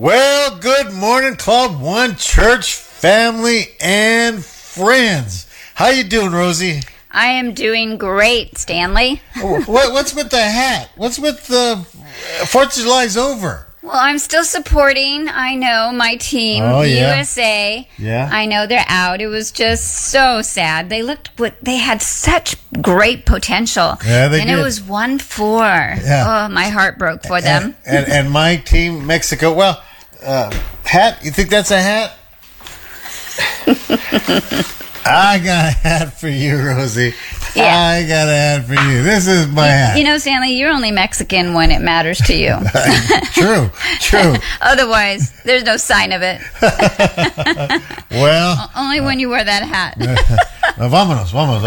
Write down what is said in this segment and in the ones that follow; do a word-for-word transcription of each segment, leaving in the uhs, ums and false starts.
Well, good morning, Club One Church family and friends. How you doing, Rosie? I am doing great, Stanley. what, what's with the hat? What's with the Fourth of July's over? Well, I'm still supporting, I know, my team, Oh, yeah. U S A. Yeah. I know they're out. It was just so sad. They looked, they had such great potential. Yeah, they and did. it was one four. Yeah. Oh, my heart broke for them. And, and, and my team, Mexico. Well, uh, hat? You think that's a hat? I got a hat for you, Rosie. Yeah. I got a hat for you. This is my hat. You know, Stanley, you're only Mexican when it matters to you. True, true. Otherwise, there's no sign of it. Well, Only when you wear that hat. Uh, vámonos, vámonos.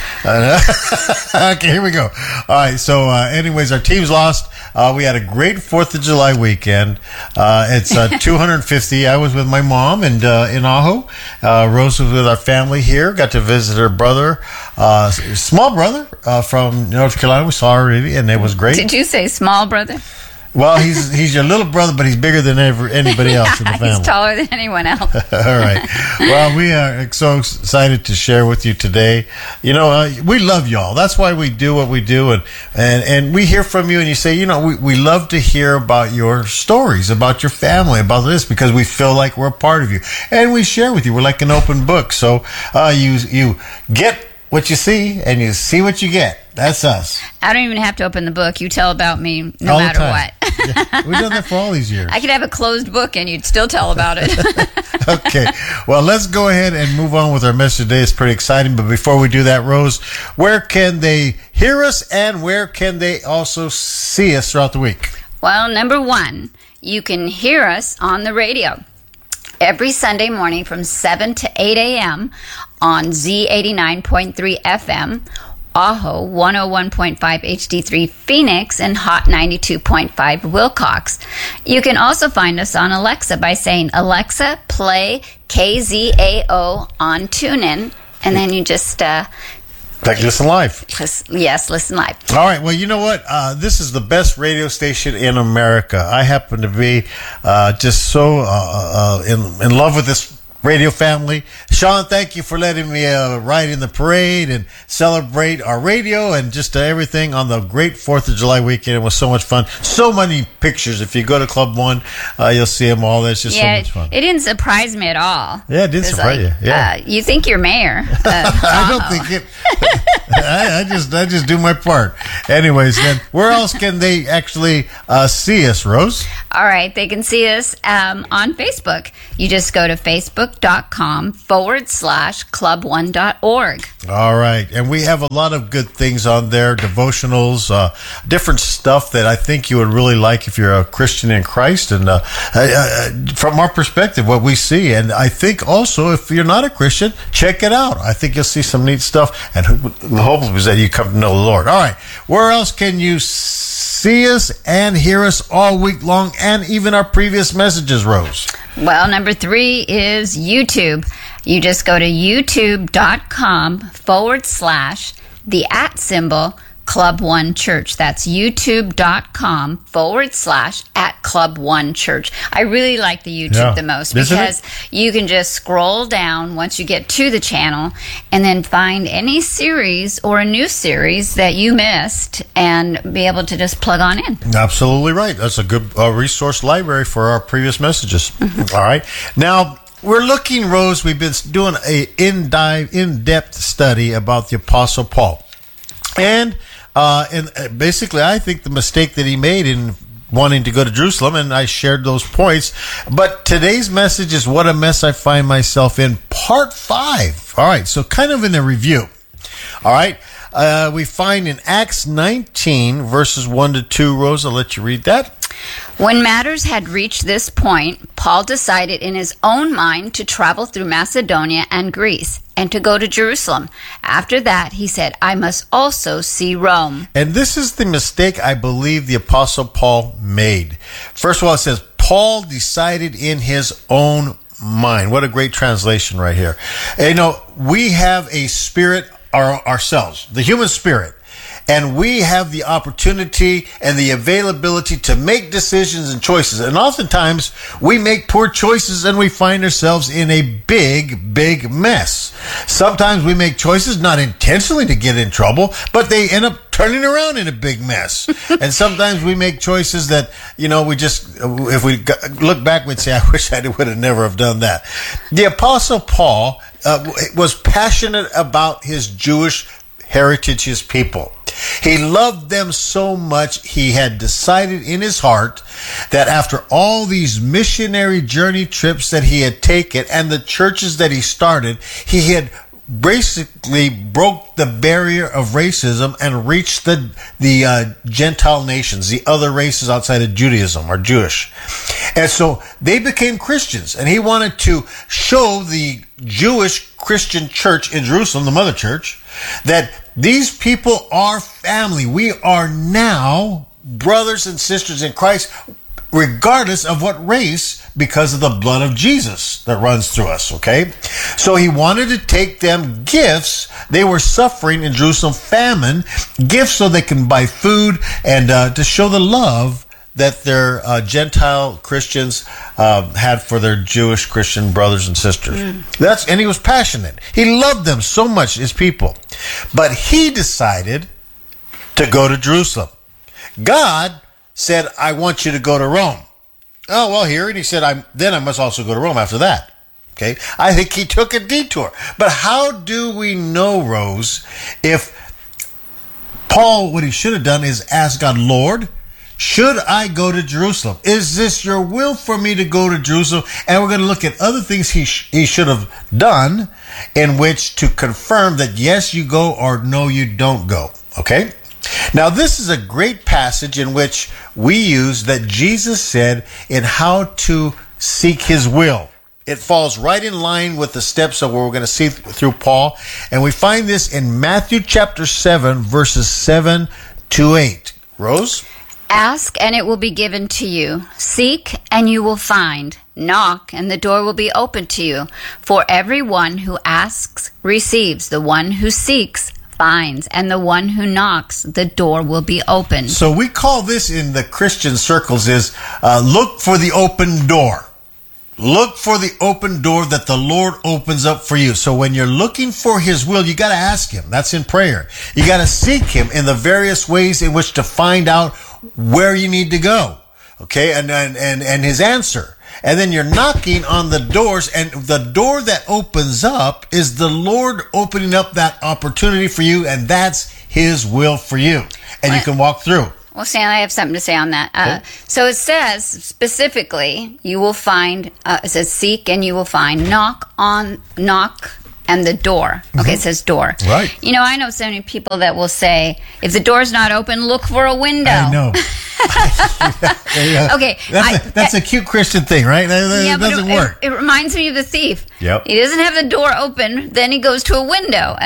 Uh, okay, here we go. All right, so uh, anyways, our team's lost. Uh, we had a great fourth of July weekend. Uh, it's uh, two hundred fifty. I was with my mom and uh, in Ajo. Uh, Rose was with our family here. Got to visit her brother, uh, small brother uh, from North Carolina. We saw already, and it was great. Did you say small brother? Well, he's he's your little brother, but he's bigger than ever, anybody else in the family. He's taller than anyone else. All right. Well, we are so excited to share with you today. You know, uh, we love y'all. That's why we do what we do. And, and, and we hear from you and you say, you know, we, we love to hear about your stories, about your family, about this, because we feel like we're a part of you. And we share with you. We're like an open book. So uh, you you get what you see and you see what you get. That's us. I don't even have to open the book. You tell about me no All the matter time. what. Yeah, we've done that for all these years. I could have a closed book and you'd still tell about it. Okay. Well, let's go ahead and move on with our message today. It's pretty exciting. But before we do that, Rose, where can they hear us and where can they also see us throughout the week? Well, number one, you can hear us on the radio every Sunday morning from seven to eight a.m. on Z eighty-nine point three F M, Ajo one oh one point five H D three Phoenix, and Hot ninety-two point five Wilcox. You can also find us on Alexa by saying, Alexa, play K Z A O on TuneIn, and then you just, uh, Like listen live. just, yes, listen live. All right. Well, you know what? Uh, this is the best radio station in America. I happen to be uh, just so uh, uh, in, in love with this radio family. Sean, thank you for letting me uh, ride in the parade and celebrate our radio and just uh, everything on the great fourth of July weekend. It was so much fun. So many pictures. If you go to Club One, uh, you'll see them all. That's just Yeah, so much fun. it didn't surprise me at all. Yeah, it did It's surprise like, you. Yeah. Uh, you think you're mayor. Uh, I don't think it. I, I just I just do my part. Anyways, then where else can they actually uh, see us, Rose? All right, they can see us um, on Facebook. You just go to facebook.com forward slash club1.org. All right, and we have a lot of good things on there, devotionals, uh, different stuff that I think you would really like if you're a Christian in Christ. And uh, uh, from our perspective, what we see, and I think also if you're not a Christian, check it out. I think you'll see some neat stuff, and the hope is that you come to know the Lord. All right, where else can you see us and hear us all week long, and even our previous messages, Rose? Well, number three is YouTube. You just go to youtube.com forward slash the at symbol Club One Church. That's youtube.com forward slash at Club One Church. I really like the YouTube Yeah. the most Isn't because you can just scroll down once you get to the channel and then find any series or a new series that you missed and be able to just plug on in. Absolutely right. That's a good uh, resource library for our previous messages. All right. Now, we're looking, Rose, we've been doing a in-dive, in-depth study about the Apostle Paul. And, uh, and basically, I think the mistake that he made in wanting to go to Jerusalem, and I shared those points. But today's message is What a Mess I Find Myself In, part five. All right, so kind of in a review. All right, uh, we find in Acts nineteen, verses one to two, Rose, I'll let you read that. When matters had reached this point, Paul decided in his own mind to travel through Macedonia and Greece and to go to Jerusalem. After that, he said, I must also see Rome. And this is the mistake I believe the Apostle Paul made. First of all, it says, Paul decided in his own mind. What a great translation right here. And, you know, we have a spirit our, ourselves, the human spirit. and we have the opportunity and the availability to make decisions and choices. And oftentimes we make poor choices and we find ourselves in a big, big mess. Sometimes we make choices not intentionally to get in trouble, but they end up turning around in a big mess. And sometimes we make choices that, you know, we just, if we look back, we'd say, I wish I would have never have done that. The Apostle Paul uh, was passionate about his Jewish heritage, his people. He loved them so much, he had decided in his heart that after all these missionary journey trips that he had taken and the churches that he started, he had basically broke the barrier of racism and reached the the uh, Gentile nations, the other races outside of Judaism or Jewish. And so they became Christians, and he wanted to show the Jewish Christian church in Jerusalem, the mother church, that these people are family. We are now brothers and sisters in Christ, regardless of what race, because of the blood of Jesus that runs through us, okay? So he wanted to take them gifts. They were suffering in Jerusalem, famine, gifts so they can buy food and uh, to show the love that their uh, Gentile Christians uh, had for their Jewish Christian brothers and sisters. Mm. That's and he was passionate. He loved them so much, his people. But he decided to go to Jerusalem. God said, I want you to go to Rome. Oh, well, here. And he said, I'm, then I must also go to Rome after that. Okay. I think he took a detour. But how do we know, Rose, if Paul, what he should have done is ask God, Lord, should I go to Jerusalem? Is this your will for me to go to Jerusalem? And we're going to look at other things he sh- he should have done in which to confirm that yes, you go, or no, you don't go. Okay? Now, this is a great passage in which we use that Jesus said in how to seek his will. It falls right in line with the steps of what we're going to see through Paul. And we find this in Matthew chapter seven, verses seven to eight. Rose? Ask, and it will be given to you. Seek, and you will find. Knock, and the door will be opened to you. For everyone who asks receives. The one who seeks finds. And the one who knocks, the door will be opened. So we call this in the Christian circles is uh, look for the open door. Look for the open door that the Lord opens up for you. So when you're looking for his will, you got to ask him. That's in prayer. You got to seek him in the various ways in which to find out where you need to go. Okay. And, and, and, and his answer. And then you're knocking on the doors, and the door that opens up is the Lord opening up that opportunity for you. And that's his will for you. And you can walk through. Well, Stan, I have something to say on that. Uh, so it says specifically, you will find, uh, it says seek and you will find, knock on, knock and the door. Okay, mm-hmm. It says door. Right. You know, I know so many people that will say, if the door's not open, look for a window. I know. yeah. Okay. That's, I, a, that's a cute Christian thing, right? That, that yeah, doesn't it, work. It, it reminds me of the thief. Yep. He doesn't have the door open, then he goes to a window.